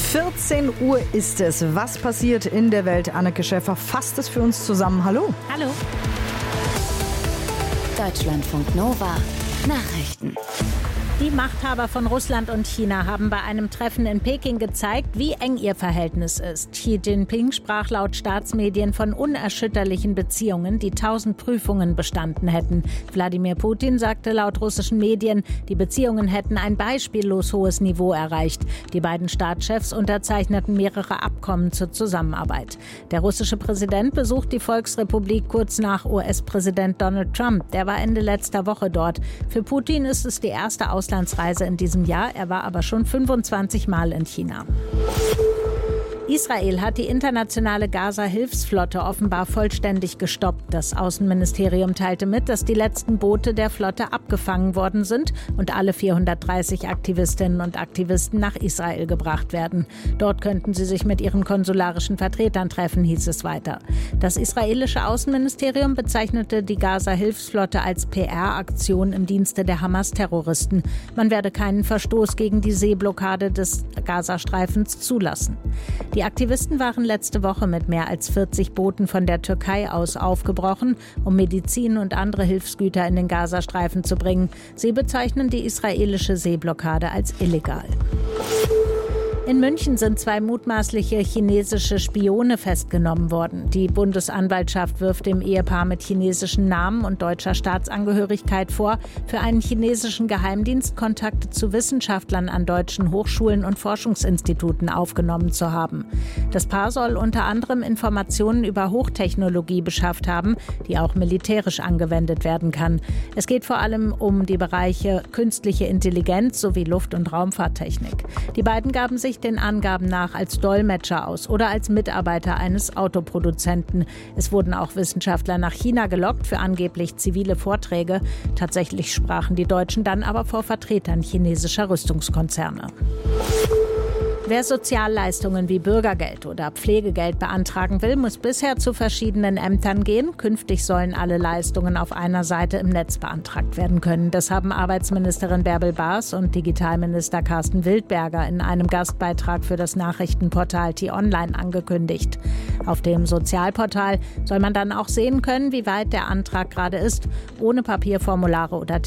14 Uhr ist es. Was passiert in der Welt? Anneke Schäfer fasst es für uns zusammen. Hallo. Hallo. Deutschlandfunk Nova. Nachrichten. Die Machthaber von Russland und China haben bei einem Treffen in Peking gezeigt, wie eng ihr Verhältnis ist. Xi Jinping sprach laut Staatsmedien von unerschütterlichen Beziehungen, die 1000 Prüfungen bestanden hätten. Wladimir Putin sagte laut russischen Medien, die Beziehungen hätten ein beispiellos hohes Niveau erreicht. Die beiden Staatschefs unterzeichneten mehrere Abkommen zur Zusammenarbeit. Der russische Präsident besucht die Volksrepublik kurz nach US-Präsident Donald Trump. Der war Ende letzter Woche dort. Für Putin ist es die erste Auslandsreise in diesem Jahr. Er war aber schon 25 Mal in China. Israel hat die internationale Gaza-Hilfsflotte offenbar vollständig gestoppt. Das Außenministerium teilte mit, dass die letzten Boote der Flotte abgefangen worden sind und alle 430 Aktivistinnen und Aktivisten nach Israel gebracht werden. Dort könnten sie sich mit ihren konsularischen Vertretern treffen, hieß es weiter. Das israelische Außenministerium bezeichnete die Gaza-Hilfsflotte als PR-Aktion im Dienste der Hamas-Terroristen. Man werde keinen Verstoß gegen die Seeblockade des Gazastreifens zulassen. Die Aktivisten waren letzte Woche mit mehr als 40 Booten von der Türkei aus aufgebrochen, um Medizin und andere Hilfsgüter in den Gazastreifen zu bringen. Sie bezeichnen die israelische Seeblockade als illegal. In München sind 2 mutmaßliche chinesische Spione festgenommen worden. Die Bundesanwaltschaft wirft dem Ehepaar mit chinesischen Namen und deutscher Staatsangehörigkeit vor, für einen chinesischen Geheimdienst Kontakte zu Wissenschaftlern an deutschen Hochschulen und Forschungsinstituten aufgenommen zu haben. Das Paar soll unter anderem Informationen über Hochtechnologie beschafft haben, die auch militärisch angewendet werden kann. Es geht vor allem um die Bereiche künstliche Intelligenz sowie Luft- und Raumfahrttechnik. Die beiden gaben sich den Angaben nach als Dolmetscher aus oder als Mitarbeiter eines Autoproduzenten. Es wurden auch Wissenschaftler nach China gelockt für angeblich zivile Vorträge. Tatsächlich sprachen die Deutschen dann aber vor Vertretern chinesischer Rüstungskonzerne. Wer Sozialleistungen wie Bürgergeld oder Pflegegeld beantragen will, muss bisher zu verschiedenen Ämtern gehen. Künftig sollen alle Leistungen auf einer Seite im Netz beantragt werden können. Das haben Arbeitsministerin Bärbel Baas und Digitalminister Carsten Wildberger in einem Gastbeitrag für das Nachrichtenportal T-Online angekündigt. Auf dem Sozialportal soll man dann auch sehen können, wie weit der Antrag gerade ist, ohne Papierformulare oder